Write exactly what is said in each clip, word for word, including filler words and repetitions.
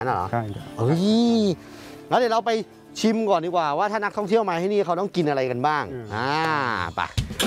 นั่นเหรอใช่เฮ้ยแล้วเดี๋ยวเราไปชิมก่อนดีกว่าว่าถ้านักท่องเที่ยวมาที่นี่เขาต้องกินอะไรกันบ้างอ่าไป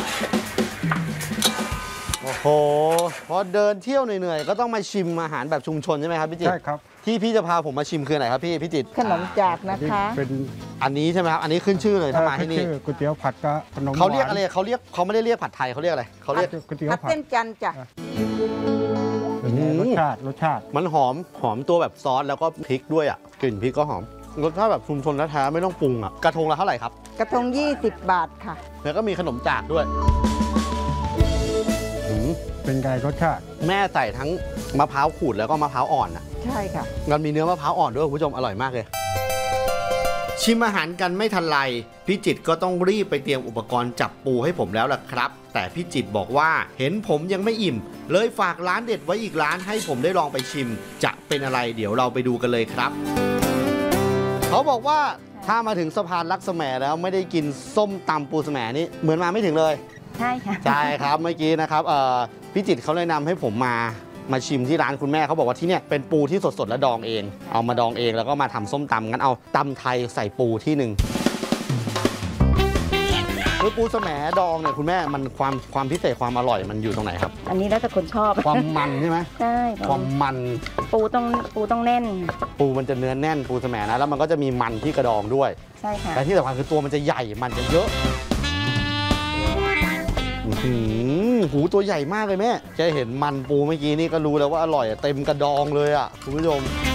โอ้โหพอเดินเที่ยวเหนื่อยๆก็ต้องมาชิมอาหารแบบชุมชนใช่ไหมครับพี่จิตรใช่ครับที่พี่จะพาผมมาชิมคืออะไรครับพี่พี่จิตรขนมจากนะคะเป็นอันนี้ใช่ไหมครับอันนี้ขึ้นชื่อเลยถ้ามาที่นี่ก๋วยเตี๋ยวผัดก็ขนมเขาเรียกอะไรเขาเรียกเขาไม่ได้เรียกผัดไทยเขาเรียกอะไรเขาเรียกก๋วยเตี๋ยวผัดผัดเส้นจันทร์จ้ะอันนี้รสชาติรสชาติมันหอมหอมตัวแบบซอสแล้วก็พริกด้วยอ่ะกลิ่นพริกก็หอมรสชาติแบบชุมชนแท้ๆไม่ต้องปรุงอ่ะกระทงละเท่าไหร่ครับกระทงยี่สิบบาทค่ะแล้วก็มีขนมจากด้วยเป็นไงรสชาติแม่ใส่ทั้งมะพร้าวขูดแล้วก็มะพร้าวอ่อนอ่ะใช่ค่ะมันมีเนื้อมะพร้าวอ่อนด้วยคุณผู้ชมอร่อยมากเลยชิมอาหารกันไม่ทันไรพี่จิตรก็ต้องรีบไปเตรียมอุปกรณ์จับปูให้ผมแล้วล่ะครับแต่พี่จิตรบอกว่าเห็นผมยังไม่อิ่มเลยฝากร้านเด็ดไว้อีกร้านให้ผมได้ลองไปชิมจะเป็นอะไรเดี๋ยวเราไปดูกันเลยครับเขาบอกว่าถ้ามาถึงสะพานลักษแหมแล้วไม่ได้กินส้มตำปูแสมนี่เหมือนมาไม่ถึงเลยใช่ค่ะใช่ครับเมื่อกี้นะครับพี่จิตรเขาแนะนำให้ผมมามาชิมที่ร้านคุณแม่เขาบอกว่าที่เนี่ยเป็นปูที่สดๆและดองเองเอามาดองเองแล้วก็มาทำส้มตำงั้นเอาตำไทยใส่ปูที่หนึ่งคือปูแสมดองเนี่ยคุณแม่มันความความพิเศษความอร่อยมันอยู่ตรงไหนครับอันนี้แล้วแต่คนชอบความมันใช่ไหมใช่ความมันปูต้องปูต้องแน่นปูมันจะเนื้อแน่นปูแสมนะแล้วมันก็จะมีมันที่กระดองด้วยใช่ค่ะแต่ที่สำคัญคือตัวมันจะใหญ่มันจะเยอะหูตัวใหญ่มากเลยแม่แค่เห็นมันปูเมื่อกี้นี่ก็รู้แล้วว่าอร่อยเต็มกระดองเลยอ่ะคุณผู้ชม